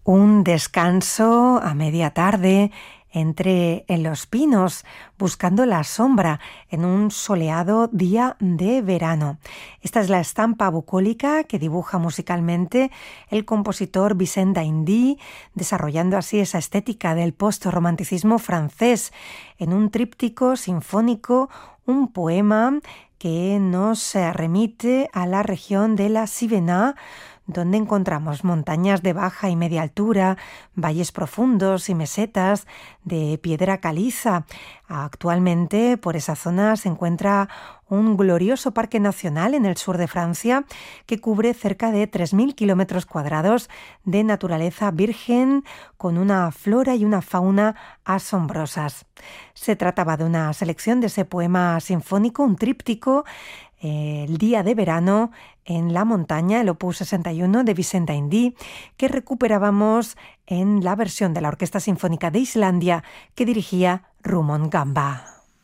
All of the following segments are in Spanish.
Un descanso a media tarde, entré en los pinos buscando la sombra en un soleado día de verano. Esta es la estampa bucólica que dibuja musicalmente el compositor Vicent d'Indy, desarrollando así esa estética del postromanticismo francés en un tríptico sinfónico, un poema que nos remite a la región de la Cévennes, donde encontramos montañas de baja y media altura, valles profundos y mesetas de piedra caliza. Actualmente por esa zona se encuentra un glorioso parque nacional en el sur de Francia que cubre cerca de 3.000 kilómetros cuadrados de naturaleza virgen con una flora y una fauna asombrosas. Se trataba de una selección de ese poema sinfónico, un tríptico, el día de verano en la montaña, el opus 61 de Vicent d'Indy, que recuperábamos en la versión de la Orquesta Sinfónica de Islandia que dirigía Rumon Gamba.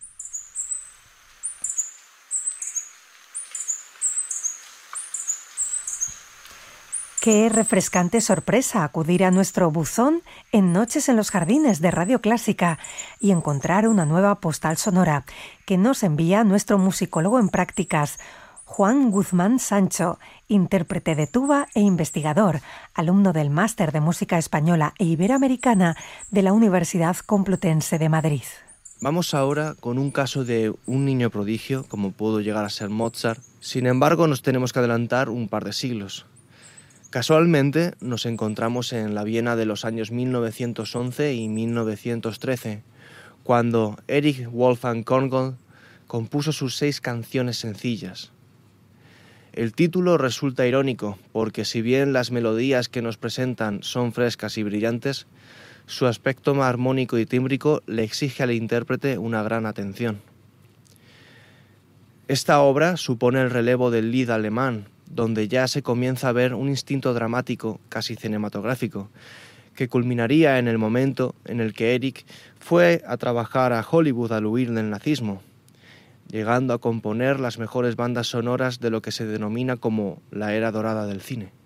Qué refrescante sorpresa acudir a nuestro buzón en Noches en los Jardines de Radio Clásica y encontrar una nueva postal sonora que nos envía nuestro musicólogo en prácticas, Juan Guzmán Sancho, intérprete de tuba e investigador, alumno del Máster de Música Española e Iberoamericana de la Universidad Complutense de Madrid. Vamos ahora con un caso de un niño prodigio, como pudo llegar a ser Mozart. Sin embargo, nos tenemos que adelantar un par de siglos. Casualmente nos encontramos en la Viena de los años 1911 y 1913, cuando Erich Wolfgang Korngold compuso sus 6 canciones sencillas. El título resulta irónico porque si bien las melodías que nos presentan son frescas y brillantes, su aspecto armónico y tímbrico le exige al intérprete una gran atención. Esta obra supone el relevo del Lied alemán, donde ya se comienza a ver un instinto dramático, casi cinematográfico, que culminaría en el momento en el que Erich fue a trabajar a Hollywood al huir del nazismo, llegando a componer las mejores bandas sonoras de lo que se denomina como la era dorada del cine.